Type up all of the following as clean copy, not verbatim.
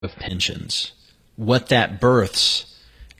of pensions. What that births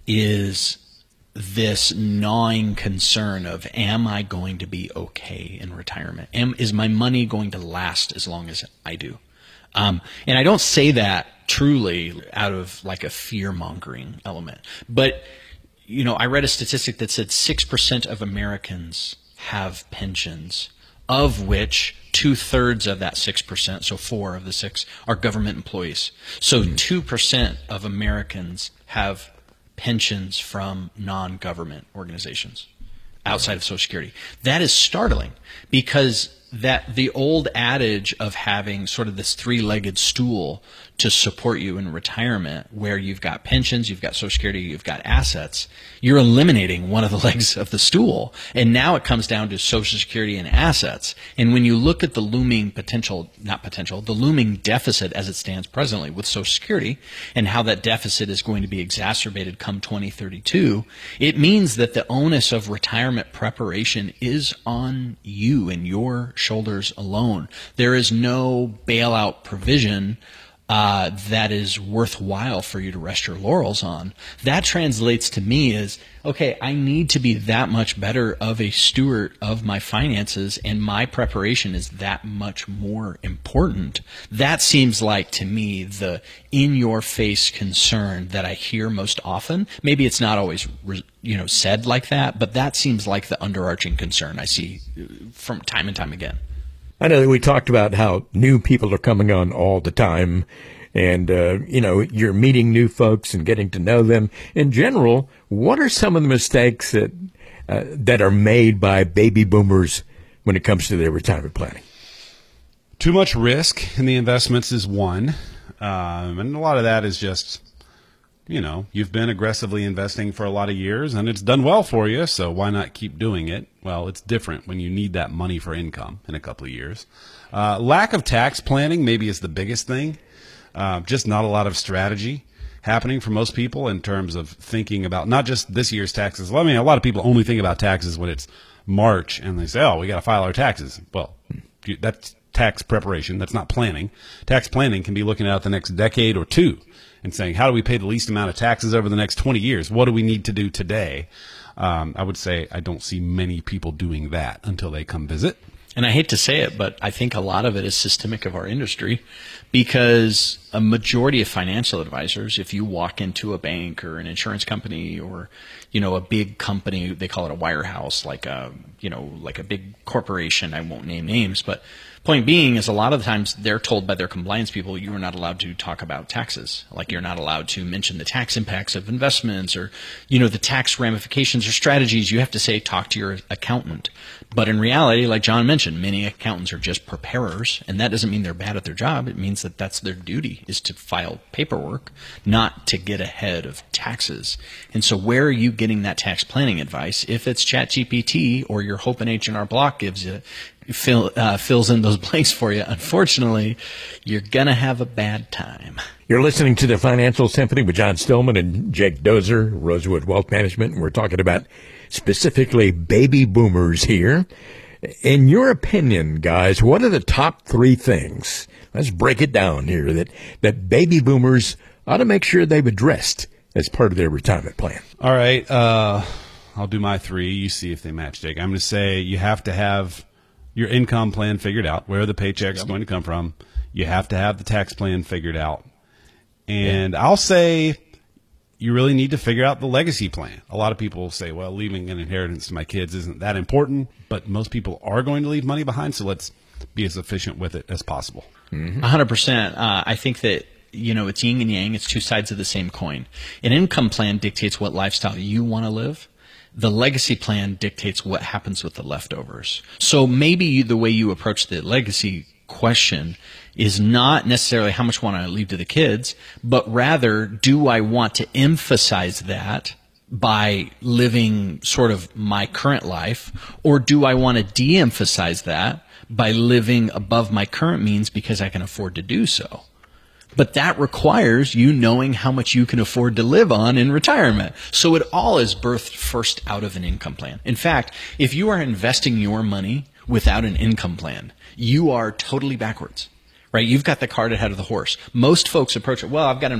is this gnawing concern of, am I going to be okay in retirement? Is my money going to last as long as I do? And I don't say that truly out of like a fear-mongering element. But, you know, I read a statistic that said 6% of Americans have pensions, of which 2/3 of that 6%, so 4 of the 6, are government employees. So 2% of Americans have pensions from non-government organizations outside of Social Security. That is startling, because that the old adage of having sort of this three-legged stool to support you in retirement, where you've got pensions, you've got Social Security, you've got assets, you're eliminating one of the legs of the stool. And now it comes down to Social Security and assets. And when you look at the looming the looming deficit as it stands presently with Social Security, and how that deficit is going to be exacerbated come 2032, it means that the onus of retirement preparation is on you and your shoulders alone. There is no bailout provision that is worthwhile for you to rest your laurels on. That translates to me as, okay, I need to be that much better of a steward of my finances, and my preparation is that much more important. That seems like to me the in-your-face concern that I hear most often. Maybe it's not always said like that, but that seems like the underarching concern I see from time and time again. I know that we talked about how new people are coming on all the time, and, you're meeting new folks and getting to know them. In general, what are some of the mistakes that are made by baby boomers when it comes to their retirement planning? Too much risk in the investments is one. And a lot of that is just, you've been aggressively investing for a lot of years and it's done well for you, so why not keep doing it? Well, it's different when you need that money for income in a couple of years. Lack of tax planning maybe is the biggest thing. Just not a lot of strategy happening for most people in terms of thinking about not just this year's taxes. I mean, a lot of people only think about taxes when it's March and they say, oh, we got to file our taxes. Well, that's tax preparation. That's not planning. Tax planning can be looking out the next decade or two and saying, how do we pay the least amount of taxes over the next 20 years? What do we need to do today? I would say I don't see many people doing that until they come visit. And I hate to say it, but I think a lot of it is systemic of our industry, because a majority of financial advisors, if you walk into a bank or an insurance company or, a big company, they call it a wirehouse, like a big corporation, I won't name names, but point being is a lot of the times they're told by their compliance people, you are not allowed to talk about taxes. Like, you're not allowed to mention the tax impacts of investments or, the tax ramifications or strategies. You have to say, talk to your accountant. But in reality, like John mentioned, many accountants are just preparers, and that doesn't mean they're bad at their job. It means that that's their duty, is to file paperwork, not to get ahead of taxes. And so where are you getting that tax planning advice? If it's ChatGPT or your Hope and H&R Block gives you, fills in those blanks for you, unfortunately, you're going to have a bad time. You're listening to the Financial Symphony with John Stillman and Jake Dozer, Rosewood Wealth Management, and we're talking about specifically baby boomers here. In your opinion, guys, what are the top 3 things, let's break it down here, that baby boomers ought to make sure they've addressed as part of their retirement plan? All right. I'll do my 3. You see if they match, Jake. I'm going to say you have to have your income plan figured out, where the paycheck's going to come from. You have to have the tax plan figured out. And I'll say you really need to figure out the legacy plan. A lot of people say, well, leaving an inheritance to my kids isn't that important, but most people are going to leave money behind, so let's be as efficient with it as possible. 100%. I think that, it's yin and yang. It's two sides of the same coin. An income plan dictates what lifestyle you want to live. The legacy plan dictates what happens with the leftovers. So maybe the way you approach the legacy question is not necessarily how much want I leave to the kids, but rather, do I want to emphasize that by living sort of my current life, or do I want to de-emphasize that by living above my current means because I can afford to do so? But that requires you knowing how much you can afford to live on in retirement. So it all is birthed first out of an income plan. In fact, if you are investing your money without an income plan, you are totally backwards. right? You've got the cart ahead of the horse. Most folks approach it, well, I've got an